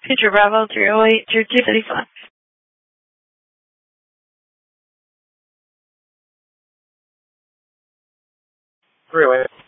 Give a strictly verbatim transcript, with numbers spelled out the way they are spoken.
Future Bravo three oh eight, two fifty-five. three oh eight.